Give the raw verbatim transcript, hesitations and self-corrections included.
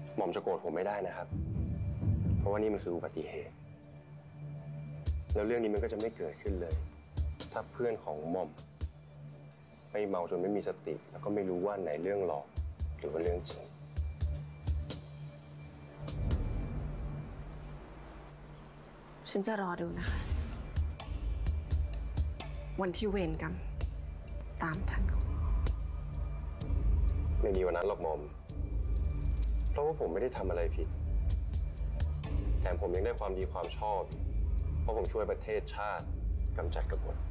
หม่อมจะโกรธผมไม่ได้นะครับเพราะว่านี่มันคืออุบัติเหตุแล้วเรื่องนี้มันก็จะไม่เกิดขึ้นเลยถ้าเพื่อนของหม่อมไม่เมาจนไม่มีสติแล้วก็ไม่รู้ว่าไหนเรื่องหลอกหรือว่าเรื่องจริงฉันจะรอดูนะคะวันที่เวรกรรมตามทันไม่มีวันนั้นหรอกหม่อมเพราะว่าผมไม่ได้ทำอะไรผิดแถมผมยังได้ความดีความชอบเพราะผมช่วยประเทศชาติกำจัดกบฏ